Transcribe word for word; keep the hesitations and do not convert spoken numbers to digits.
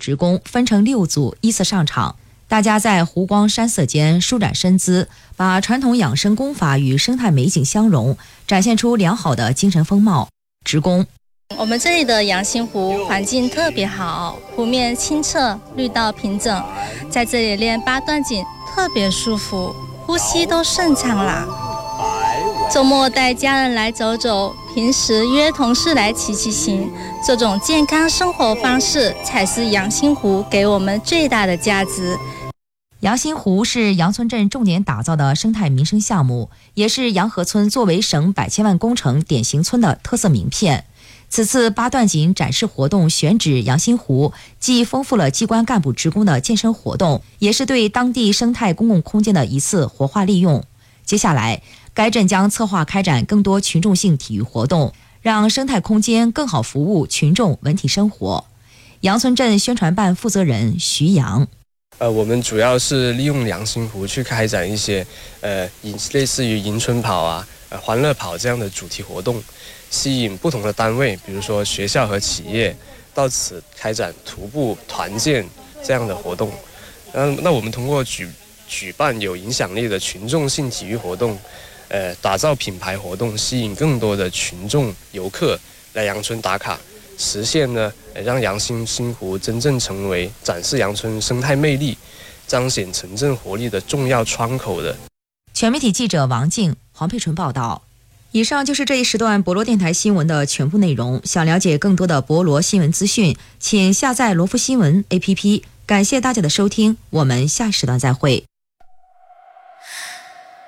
职工分成六组依次上场，大家在湖光山色间舒展身姿，把传统养生功法与生态美景相融，展现出良好的精神风貌。职工： 我们这里的阳心湖环境特别好，湖面清澈，绿道平整，在这里练八段锦特别舒服，呼吸都顺畅啦。周末带家人来走走，平时约同事来骑骑行，这种健康生活方式才是阳心湖给我们最大的价值。 阳心湖是杨村镇重点打造的生态民生项目，也是杨河村作为省百千万工程典型村的特色名片。此次八段锦展示活动选址阳心湖，既丰富了机关干部职工的健身活动，也是对当地生态公共空间的一次活化利用。接下来，该镇将策划开展更多群众性体育活动，让生态空间更好服务群众文体生活。杨村镇宣传办负责人徐阳： 呃，我们主要是利用阳心湖去开展一些呃类似于迎春跑啊、呃欢乐跑这样的主题活动，吸引不同的单位，比如说学校和企业到此开展徒步团建这样的活动。嗯、呃，那我们通过举举办有影响力的群众性体育活动，呃，打造品牌活动，吸引更多的群众游客来阳村打卡，实现呢，让阳心心湖真正成为展示阳村生态魅力、彰显城镇活力的重要窗口的。 全媒体记者王静、黄佩纯报道。以上就是这一时段博罗电台新闻的全部内容。想了解更多的博罗新闻资讯，请下载罗福新闻 A P P。感谢大家的收听，我们下时段再会。